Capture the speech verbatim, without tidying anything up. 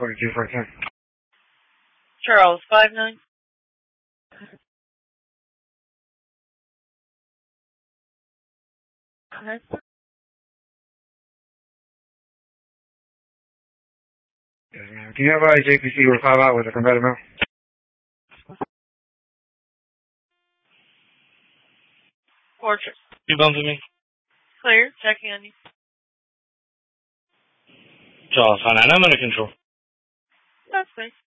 forty-two, fourteen. Charles, five nine. Okay. Yes, ma'am. Do you have a J P C with five out with a converted mount? Fortress. You bumping me? Clear. Checking on you. Charles, five nine. I'm under control. That's nice.